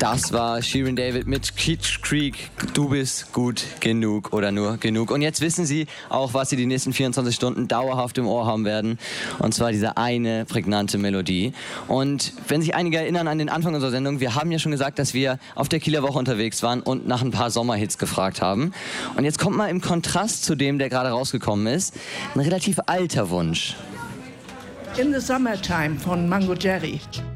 Das war Shirin David mit Kitsch Creek. Du bist gut genug oder nur genug. Und jetzt wissen Sie auch, was Sie die nächsten 24 Stunden dauerhaft im Ohr haben werden. Und zwar diese eine prägnante Melodie. Und wenn sich einige erinnern an den Anfang unserer Sendung, wir haben ja schon gesagt, dass wir auf der Kieler Woche unterwegs waren und nach ein paar Sommerhits gefragt haben. Und jetzt kommt mal im Kontrast zu dem, der gerade rausgekommen ist, ein relativ alter Wunsch. In the Summertime von Mango Jerry.